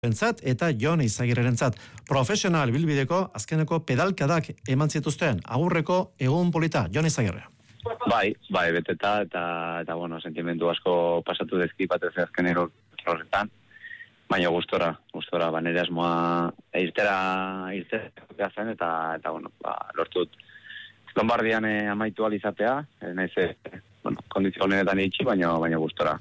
entzat eta Jon Izagirrerentzat. Profesional bilbideko azkeneko pedalkadak eman zituzten. Agurreko egun polita, Jon Izagirre. Bai, beteta eta bueno, sentimentu asko pasatu dezki batez azkenero horretan. Baina gustora, banera asmoa irtera zen eta bueno, lortut Lombardian amaitu alizatea, naiz kondizio honetan itxi, baina gustora.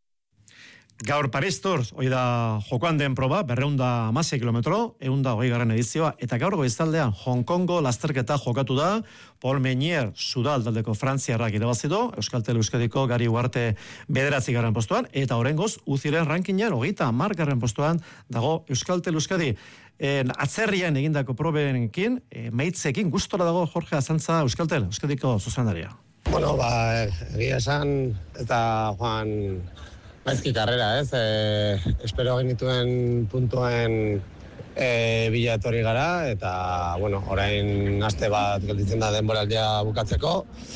Gaur Paris Tours, hoi da jokoan den proba, 216 kilometro, 120. edizioa, eta gaur goizaldean Hong Kongo lasterketa jokatu da, Paul Meunier, Sudal taldeko frantziarrak irabazido, Euskaltel Euskadiko Gari Ugarte 9. postuan, eta oraingoz UCIren rankinean 30. postuan dago Euskaltel Euskadi. Atzerrian egindako probenekin, meitzekin gustora dago Jorge Azantza Euskadiko zuzendaria. Bueno, egia esan, eta Juan Maizki karrera, ez? Espero genituen puntuen bila etorri gara, eta, bueno, orain aste bat gelditzen da denboraldia bukatzeko.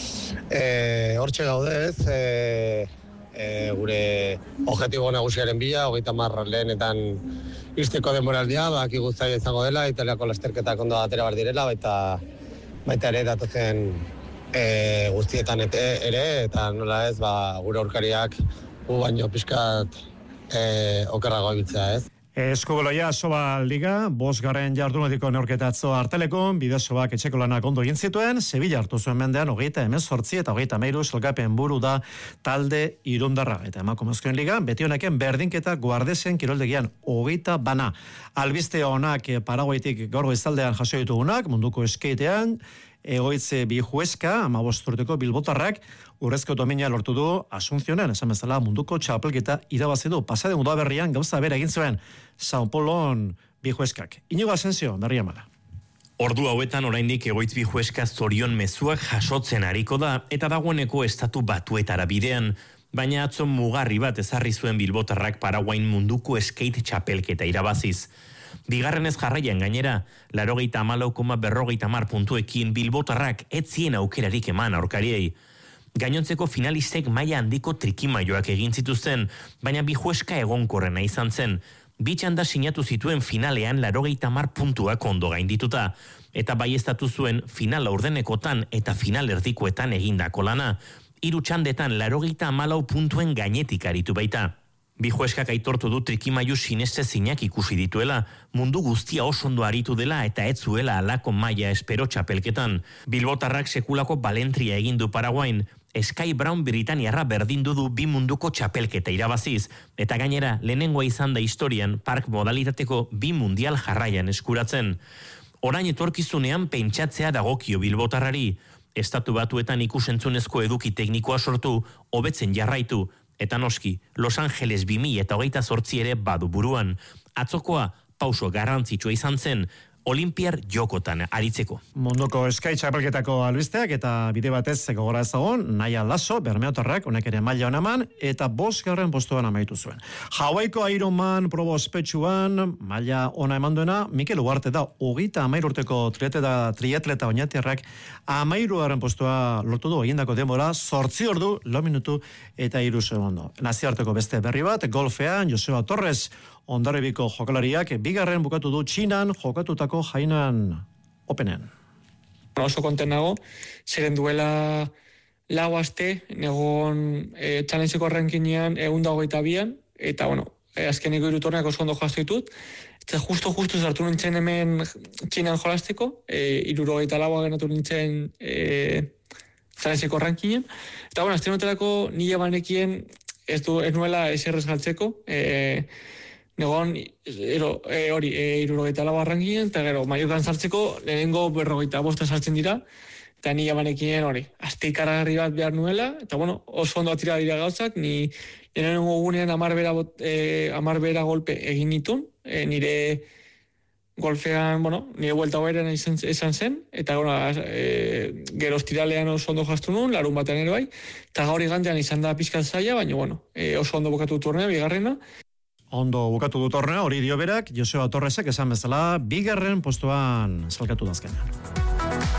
Hortxe gaude, ez? Gure objektibo nagusiaren bila, 30 lehenetan iristeko denboraldia, baki guztaia izango dela, Italiako lasterketak ondo atera bar direla, baita ere datozen guztietan ere, eta nola ez, gure aurkariak baino pixkat okerrago egitzea, ez? Eskubaloia Soba Liga, 5. jardunaldiko neurketatzo Artelekon, bideosobak etxeko lanak ondo egin zituen, Sevilla hartu zuen mendean 38 eta 33 selkapen buru da talde irundarra. Eta emakumezkoen liga, beti honeken berdinketa Guardesen kiroldegian 20 bana. Albiste honak Paraguaitik gaur goizaldean jaso ditugunak, munduko skatean, Egoitze Bijueska, 15 urteko bilbotarrak, urrezko domina lortu du Asuncionen, esan bezala munduko txapelketa irabazi du. Pasade Udaberrian gauza bera egin zuen Sao Paulon Bijueskak. Inigo Asensio, berria mala. Ordu hauetan oraindik Egoitz Bijueska zorion mezuak jasotzen ariko da, eta dagoeneko estatu batuetara bidean, baina atzo mugarri bat ezarri zuen bilbotarrak Paraguain munduko skate txapelketa irabaziz. Bigarrenez jarraian gainera, 84,50 puntuekin bilbotarrak etzien aukerarik eman aurkariei. Gainontzeko finalistek maila handiko trikimaioak egin zituzten, baina Bijueska egonkorrena izan zen. Bitxanda sinatu zituen finalean 80 puntuak ondo gaindituta, eta baieztatu zuen final laurdenekotan eta final erdikoetan egindako lana. 3 txandetan 84 puntuen gainetik aritu baita. Bijueskak aitortu du trikimailu sinestezinak ikusi dituela, mundu guztia oso ondo aritu dela eta ez zuela halako maila espero txapelketan. Bilbotarrak sekulako balentria egin du Paraguain, Sky Brown Britaniarra berdindu du 2 munduko txapelketa irabaziz, eta gainera lehenengoa izan da historian park modalitateko 2 mundial jarraian eskuratzen. Orain etorkizunean pentsatzea dagokio bilbotarrari, estatu batuetan ikusentzunezko eduki teknikoa sortu, hobetzen jarraitu, eta noski, Los Angeles 2028 ere badu buruan. Atzokoa pauso garrantzitsua izan zen, Olimpiar jokotan aritzeko. Munduko Sky txapelketako albisteak eta bide batez gogora ezagon, Naia Lasso, bermeotarrak, honek ere maila honaman, eta 5. postuan amaitu zuen. Hawaiiko Ironman probo ospetsuan, maila ona eman duena, Mikel Ugarte da, 30 urteko triatleta oinatiarrak, 13. postua lortu du egindako denbora, 8 ordu, 4 minutu eta 3 segundo. Nazioarteko beste berri bat, golfean, Joseba Torres, Hondarribiko jokalariak 2. bukatu du Txinan jokatutako Hainan Openen. Oso konten nago, zeren duela 4 aste, negon txalenziko rankinean 122an, eta bueno, azkeneko 3 torneak oso ondo jaztu ditut, eta justo zartu nintzen hemen Txinan jolasteko, 74a genatu nintzen txalenziko rankinean, eta bueno, azten noterako nila banekien ez nuela eserrez galtzeko, negon, hori, 74 rankinean, eta gero, maiokan sartzeko, lehenengo 45 sartzen dira, eta ni jabanekien hori, azte ikaragarri bat behar nuela, eta bueno, oso ondo atira dira gauzak, ni lehenengo gunean 10 bera golpe egin nitun, nire golfean, bueno, nire vuelta hoberean izan zen, eta gero ostiralean oso ondo jaztu nun, larun batean ere bai, eta gaur igandean izan da pizkat zaila, baina bueno, oso ondo bukatu turnea, bigarrena. Ondo bukatu du tornea, hori dio berak, Joseba Torresek esan bezala, 2. postuan salkatu dazkenean.